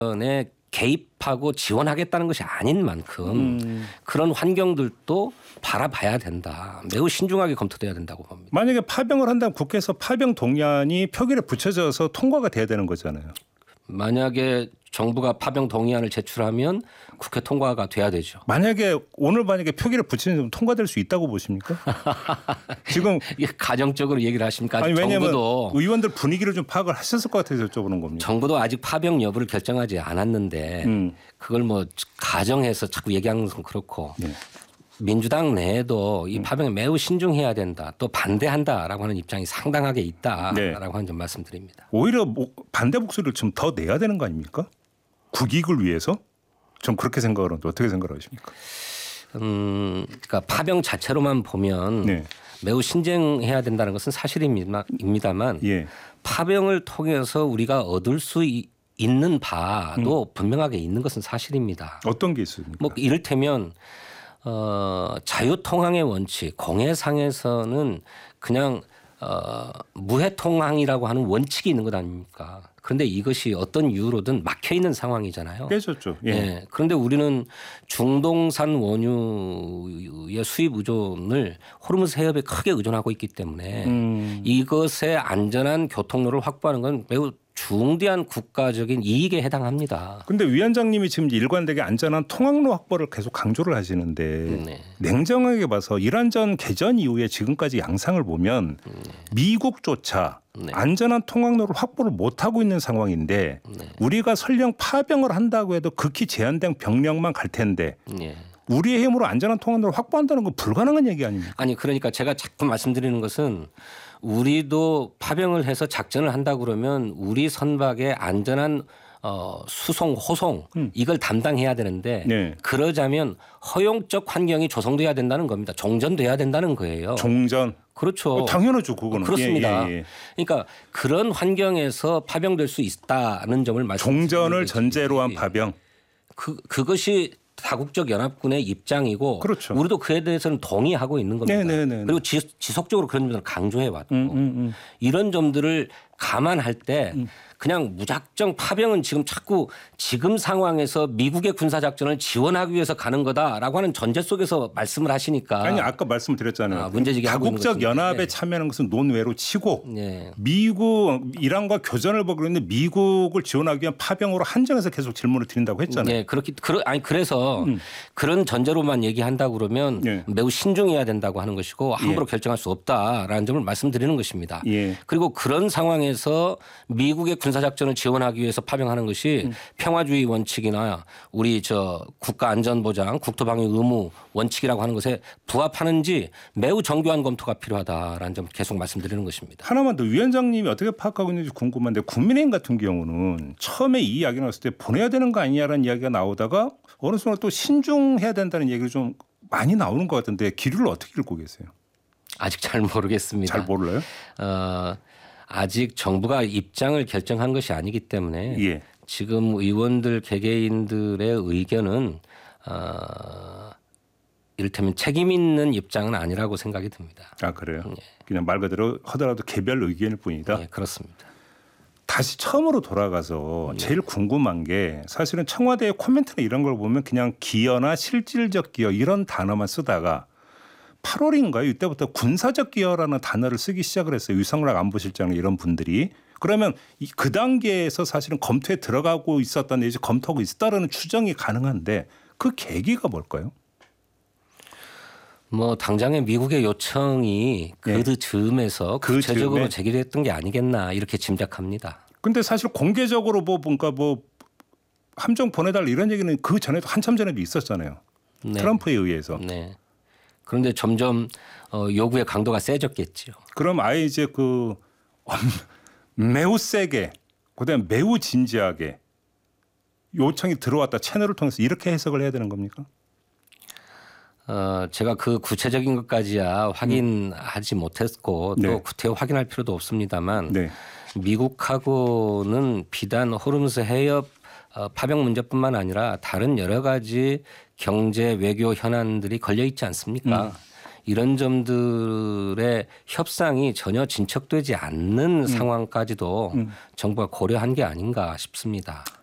에 개입하고 지원하겠다는 것이 아닌 만큼 그런 환경들도 바라봐야 된다. 매우 신중하게 검토돼야 된다고 봅니다. 만약에 파병을 한다면 국회에서 파병 동의안이 표결에 붙여져서 통과가 돼야 되는 거잖아요. 만약에 정부가 파병 동의안을 제출하면 국회 통과가 돼야 되죠. 만약에 표결에 붙이면 통과될 수 있다고 보십니까? 지금 이게 가정적으로 얘기를 하십니까? 아니 왜냐하면 정부도 의원들 분위기를 좀 파악을 하셨을 것 같아서 여쭤보는 겁니다. 정부도 아직 파병 여부를 결정하지 않았는데 그걸 뭐 가정해서 자꾸 얘기하는 것은 그렇고 네. 민주당 내에도 이 파병에 매우 신중해야 된다. 또 반대한다라고 하는 입장이 상당하게 있다라고 네. 하는 점 말씀드립니다. 오히려 반대 목소리를 좀 더 내야 되는 거 아닙니까? 국익을 위해서? 전 그렇게 생각을 하는데 어떻게 생각하십니까? 그러니까 파병 자체로만 보면 네. 매우 신중해야 된다는 것은 사실입니다만 예. 파병을 통해서 우리가 얻을 수 있는 바도 분명하게 있는 것은 사실입니다. 어떤 게 있습니까? 뭐 이를테면 자유통항의 원칙, 공해상에서는 그냥 무해통항이라고 하는 원칙이 있는 것 아닙니까? 그런데 이것이 어떤 이유로든 막혀 있는 상황이잖아요. 깨졌죠. 예. 네. 그런데 우리는 중동산 원유의 수입 의존을 호르무즈 해협에 크게 의존하고 있기 때문에 이것의 안전한 교통로를 확보하는 건 매우 중대한 국가적인 이익에 해당합니다. 근데 위원장님이 지금 일관되게 안전한 통학로 확보를 계속 강조를 하시는데 네. 냉정하게 봐서 이란전 개전 이후에 지금까지 양상을 보면 미국조차 안전한 통학로를 확보를 못하고 있는 상황인데 우리가 설령 파병을 한다고 해도 극히 제한된 병력만 갈 텐데 네. 우리의 힘으로 안전한 통학로를 확보한다는 건 불가능한 얘기 아닙니까? 아니 그러니까 제가 자꾸 말씀드리는 것은 우리도 파병을 해서 작전을 한다 그러면 우리 선박의 안전한 수송, 호송 이걸 담당해야 되는데 네. 그러자면 허용적 환경이 조성돼야 된다는 겁니다. 종전돼야 된다는 거예요. 종전. 그렇죠. 당연하죠. 그거는. 그렇습니다. 예. 그러니까 그런 환경에서 파병될 수 있다는 점을 말씀드리는 종전을 거지. 전제로 한 파병. 그것이 다국적 연합군의 입장이고 그렇죠. 우리도 그에 대해서는 동의하고 있는 겁니다. 네네네. 그리고 지속적으로 그런 점들을 강조해 왔고 이런 점들을 감안할 때 그냥 무작정 파병은 지금 상황에서 미국의 군사작전을 지원하기 위해서 가는 거다라고 하는 전제 속에서 말씀을 하시니까 아니 아까 말씀드렸잖아요. 문제제기하고 있는 다국적 것입니다. 연합에 네. 참여하는 것은 논외로 치고 네. 이란과 교전을 벌이고 있는데 미국을 지원하기 위한 파병으로 한정해서 계속 질문을 드린다고 했잖아요. 네, 그래서 그런 전제로만 얘기한다 그러면 네. 매우 신중해야 된다고 하는 것이고 함부로 결정할 수 없다라는 점을 말씀드리는 것입니다. 예. 그리고 그런 상황에서 미국의 군사작전을 지원하기 위해서 파병하는 것이 평화주의 원칙이나 우리 국가안전보장, 국토방위 의무 원칙이라고 하는 것에 부합하는지 매우 정교한 검토가 필요하다라는 점을 계속 말씀드리는 것입니다. 하나만 더 위원장님이 어떻게 파악하고 있는지 궁금한데 국민의힘 같은 경우는 처음에 이 이야기 나왔을 때 보내야 되는 거 아니냐라는 이야기가 나오다가 어느 순간 또 신중해야 된다는 얘기를 좀 많이 나오는 것 같은데 기류를 어떻게 읽고 계세요? 아직 잘 모르겠습니다. 잘 몰라요? 아직 정부가 입장을 결정한 것이 아니기 때문에 예. 지금 의원들 개개인들의 의견은 이를테면 책임 있는 입장은 아니라고 생각이 듭니다. 아 그래요? 예. 그냥 말 그대로 하더라도 개별 의견일 뿐이다. 네, 그렇습니다. 다시 처음으로 돌아가서 제일 궁금한 게 사실은 청와대의 코멘트나 이런 걸 보면 그냥 기여나 실질적 기여 이런 단어만 쓰다가 8월인가요? 이때부터 군사적 기여라는 단어를 쓰기 시작을 했어요. 유성락 안보실장 이런 분들이. 그러면 그 단계에서 사실은 검토에 들어가고 있었다 내지 검토하고 있었다라는 추정이 가능한데 그 계기가 뭘까요? 뭐 당장의 미국의 요청이 그 즈음에서 구체적으로 제기됐던 게 아니겠나 이렇게 짐작합니다. 근데 사실 공개적으로 뭔가 함정 보내달라 이런 얘기는 그 전에도 한참 전에도 있었잖아요. 네. 트럼프에 의해서. 네. 그런데 점점 요구의 강도가 세졌겠죠. 그럼 아예 이제 매우 세게 그다음에 매우 진지하게 요청이 들어왔다 채널을 통해서 이렇게 해석을 해야 되는 겁니까? 제가 그 구체적인 것까지야 확인하지 못했고 또 네. 구태여 확인할 필요도 없습니다만 네. 미국하고는 비단 호르무즈 해협 파병 문제뿐만 아니라 다른 여러 가지 경제 외교 현안들이 걸려 있지 않습니까? 이런 점들의 협상이 전혀 진척되지 않는 상황까지도 정부가 고려한 게 아닌가 싶습니다.